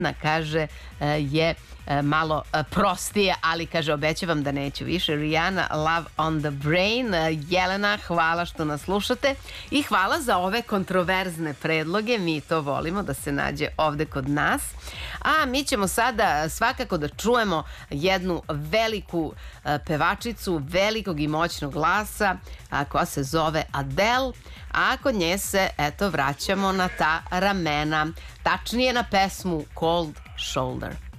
kaže je malo prostije, ali kaže obećavam da neću više. Rihanna, Love on the Brain. Jelena, hvala što nas slušate i hvala za ove kontroverzne predloge, mi to volimo da se nađe ovde kod nas. A mi ćemo sada svakako da čujemo jednu veliku pevačicu velikog i moćnog glasa koja se zove Adele, a kod nje se vraćamo na ta ramena, tačnije na pesmu Cold Shoulder.